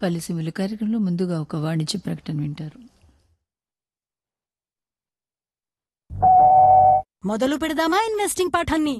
పల్లెసీమల కార్యక్రమంలో ముందుగా ఒక వాణిజ్య ప్రకటన వింటారు. మొదలు పెడదామా ఇన్వెస్టింగ్ పాఠాన్ని?